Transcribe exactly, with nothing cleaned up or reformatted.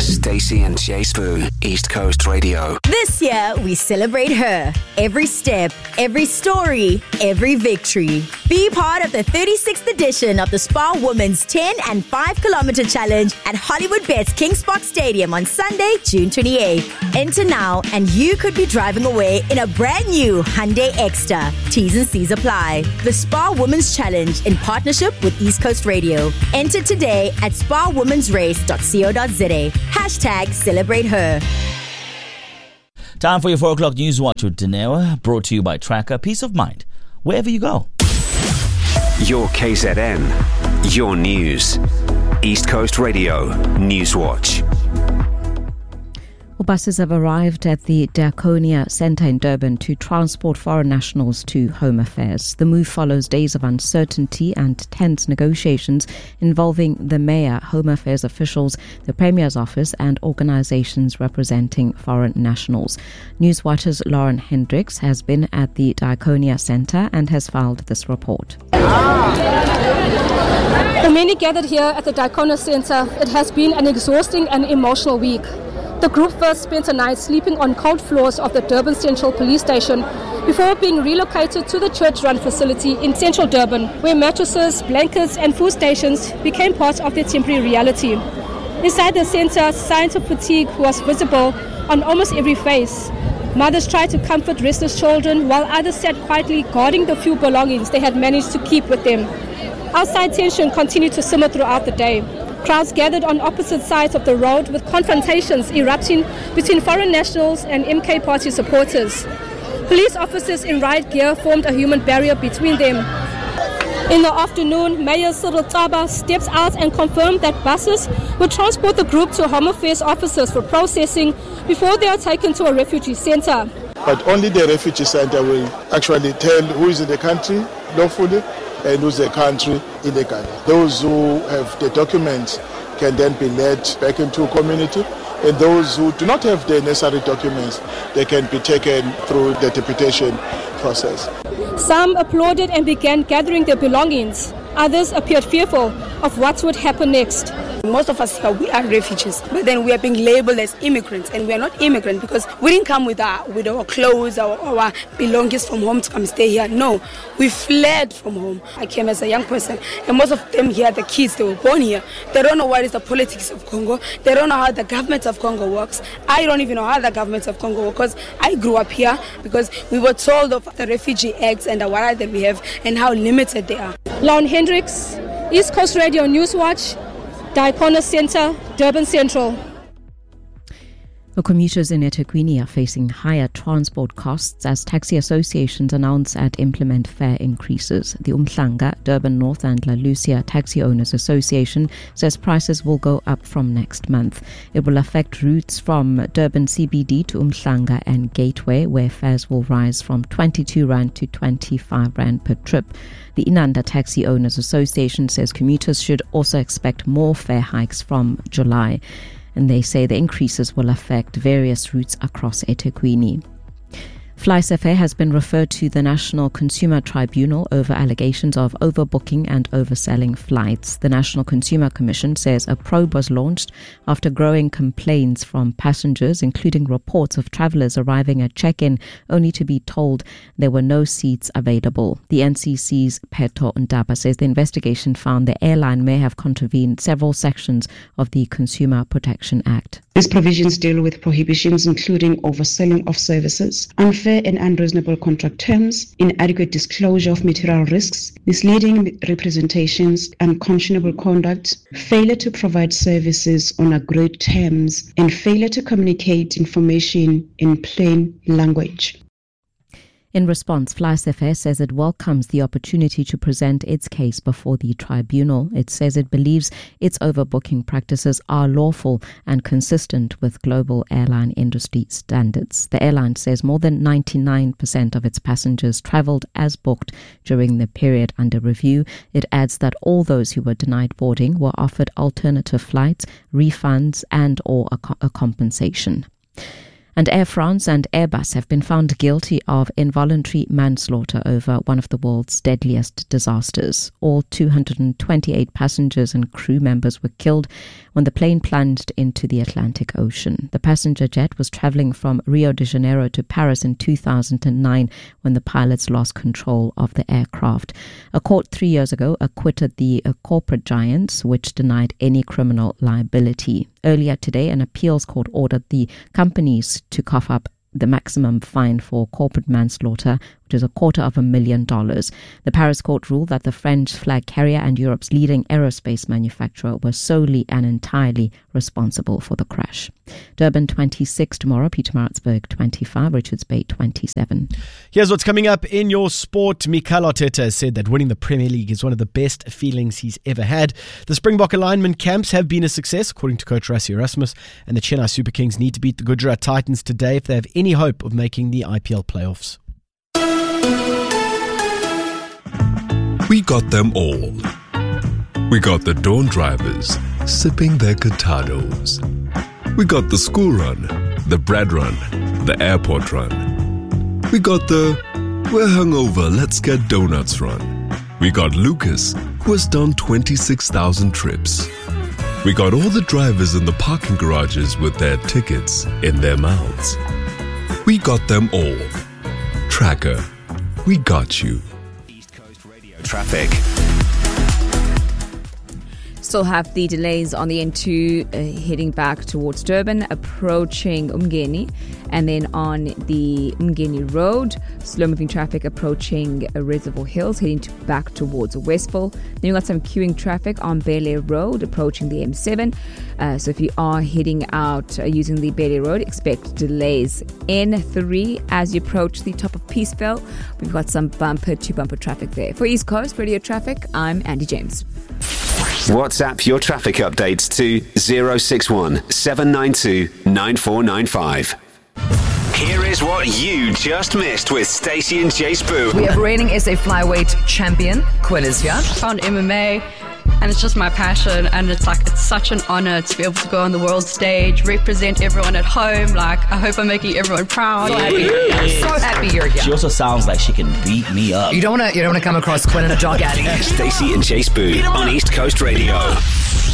Stacey and Jay Spoon, East Coast Radio. This year, we celebrate her. Every step, every story, every victory. Be part of the thirty-sixth edition of the Spa Women's ten and five kilometer challenge at Hollywood Bet's Kings Park Stadium on Sunday, June twenty-eighth. Enter now and you could be driving away in a brand new Hyundai Extra. T's and C's apply. The Spa Women's Challenge in partnership with East Coast Radio. Enter today at spa womens race dot co dot za. Hashtag celebrate her. Time for your four o'clock news watch with Danewa, brought to you by Tracker. Peace of mind, wherever you go. Your K Z N, your news. East Coast Radio News Watch. Buses have arrived at the Diakonia Centre in Durban to transport foreign nationals to Home Affairs. The move follows days of uncertainty and tense negotiations involving the Mayor, Home Affairs officials, the Premier's office and organisations representing foreign nationals. Newswatch's Lauren Hendricks has been at the Diakonia Centre and has filed this report. The many gathered here at the Diakonia Centre, it has been an exhausting and emotional week. The group first spent a night sleeping on cold floors of the Durban Central Police Station before being relocated to the church-run facility in central Durban, where mattresses, blankets and food stations became part of their temporary reality. Inside the centre, signs of fatigue was visible on almost every face. Mothers tried to comfort restless children, while others sat quietly guarding the few belongings they had managed to keep with them. Outside tension continued to simmer throughout the day. Crowds gathered on opposite sides of the road with confrontations erupting between foreign nationals and M K party supporters. Police officers in riot gear formed a human barrier between them. In the afternoon, Mayor Cyril Tsaba steps out and confirmed that buses will transport the group to Home Affairs officers for processing before they are taken to a refugee centre. But only the refugee centre will actually tell who is in the country lawfully and who's the country illegally. Those who have the documents can then be led back into community, and those who do not have the necessary documents, they can be taken through the deportation process. Some applauded and began gathering their belongings. Others appeared fearful of what would happen next. Most of us here, we are refugees, but then we are being labeled as immigrants, and we are not immigrants because we didn't come with our with our clothes, our, our belongings from home to come stay here. No, we fled from home. I came as a young person, and most of them here, the kids, they were born here. They don't know what is the politics of Congo. They don't know how the government of Congo works. I don't even know how the government of Congo works because I grew up here because we were told of the refugee acts and the rights that we have and how limited they are. Lauren Hendricks, East Coast Radio Newswatch, Diakonia Centre, Durban Central. The commuters in eThekwini are facing higher transport costs as taxi associations announce and implement fare increases. The Umhlanga, Durban North and La Lucia Taxi Owners Association says prices will go up from next month. It will affect routes from Durban C B D to Umhlanga and Gateway, where fares will rise from twenty-two rand to twenty-five rand per trip. The Inanda Taxi Owners Association says commuters should also expect more fare hikes from July. And they say the increases will affect various routes across eThekwini. FlySafair has been referred to the National Consumer Tribunal over allegations of overbooking and overselling flights. The National Consumer Commission says a probe was launched after growing complaints from passengers, including reports of travellers arriving at check-in only to be told there were no seats available. The N C C's Pheto Ndaba says the investigation found the airline may have contravened several sections of the Consumer Protection Act. These provisions deal with prohibitions including overselling of services, unfair and unreasonable contract terms, inadequate disclosure of material risks, misleading representations, unconscionable conduct, failure to provide services on agreed terms, and failure to communicate information in plain language. In response, FlySafair says it welcomes the opportunity to present its case before the tribunal. It says it believes its overbooking practices are lawful and consistent with global airline industry standards. The airline says more than ninety-nine percent of its passengers travelled as booked during the period under review. It adds that all those who were denied boarding were offered alternative flights, refunds and or a, co- a compensation. And Air France and Airbus have been found guilty of involuntary manslaughter over one of the world's deadliest disasters. All two hundred twenty-eight passengers and crew members were killed when the plane plunged into the Atlantic Ocean. The passenger jet was traveling from Rio de Janeiro to Paris in two thousand nine when the pilots lost control of the aircraft. A court three years ago acquitted the uh, corporate giants, which denied any criminal liability. Earlier today, an appeals court ordered the companies to cough up the maximum fine for corporate manslaughter, which is a quarter of a million dollars. The Paris court ruled that the French flag carrier and Europe's leading aerospace manufacturer were solely and entirely responsible for the crash. Durban twenty-six tomorrow, Pietermaritzburg twenty-five, Richards Bay twenty-seven. Here's what's coming up in your sport. Mikel Arteta has said that winning the Premier League is one of the best feelings he's ever had. The Springbok alignment camps have been a success, according to coach Rassie Erasmus, and the Chennai Super Kings need to beat the Gujarat Titans today if they have any hope of making the I P L playoffs. We got them all. We got the dawn drivers sipping their cortados. We got the school run, the bread run, the airport run. We got the we're hungover, let's get donuts run. We got Lucas, who has done twenty-six thousand trips. We got all the drivers in the parking garages with their tickets in their mouths. We got them all. Tracker, we got you. East Coast Radio traffic. Still have the delays on the N two uh, heading back towards Durban, approaching Umgeni, and then on the Umgeni Road, slow-moving traffic approaching uh, Reservoir Hills, heading to back towards Westville. Then you've got some queuing traffic on Belair Road, approaching the M seven. Uh, so if you are heading out uh, using the Belair Road, expect delays. N three as you approach the top of Peaceville. We've got some bumper-to-bumper traffic there. For East Coast Radio Traffic, I'm Andy James. WhatsApp your traffic updates to zero six one seven nine two nine four nine five. Here is what you just missed with Stacey and Jay Spoo. We have reigning S A flyweight champion Quinn is here. I found M M A and it's just my passion, and it's like it's such an honor to be able to go on the world stage, represent everyone at home. Like, I hope I'm making everyone proud. So happy you're here. So happy you're here. She also sounds like she can beat me up. You don't want to you don't want to come across Quinn in a dog alley. Stacey and Jay Spoo on East Coast Radio.